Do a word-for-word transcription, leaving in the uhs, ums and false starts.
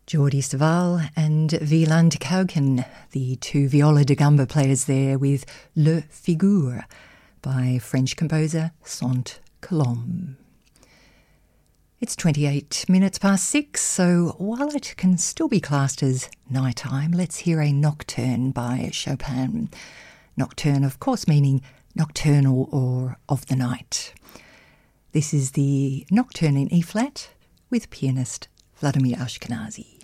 Jordi Savall and Wieland Kauken, the two viola da gamba players there with Le Figure by French composer Saint Colombe. It's twenty-eight minutes past six, so while it can still be classed as nighttime, let's hear a nocturne by Chopin. Nocturne, of course, meaning nocturnal or of the night. This is the Nocturne in E-flat with pianist Vladimir Ashkenazy.